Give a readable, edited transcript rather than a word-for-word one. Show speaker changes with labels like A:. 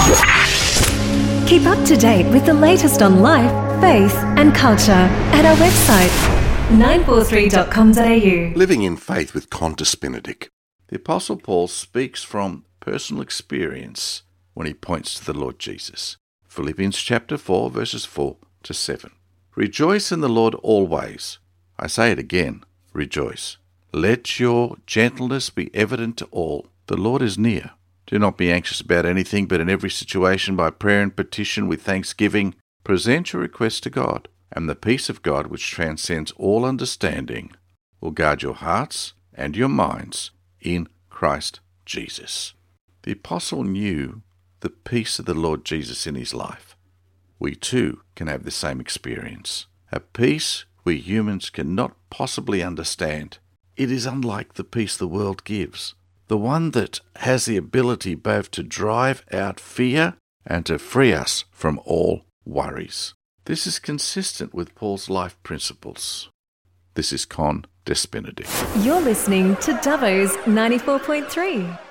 A: Keep up to date with the latest on life, faith and culture at our website 943.com.au.
B: Living in Faith with Qantas Benedict. The Apostle Paul speaks from personal experience when he points to the Lord Jesus. Philippians chapter 4, verses 4 to 7. Rejoice in the Lord always. I say it again, rejoice. Let your gentleness be evident to all. The Lord is near. Do not be anxious about anything, but in every situation by prayer and petition with thanksgiving, present your requests to God, and the peace of God, which transcends all understanding, will guard your hearts and your minds in Christ Jesus. The apostle knew the peace of the Lord Jesus in his life. We too can have the same experience. A peace we humans cannot possibly understand. It is unlike the peace the world gives. The one that has the ability both to drive out fear and to free us from all worries. This is consistent with Paul's life principles. This is Qantas Benedict.
A: You're listening to Dubbo's 94.3.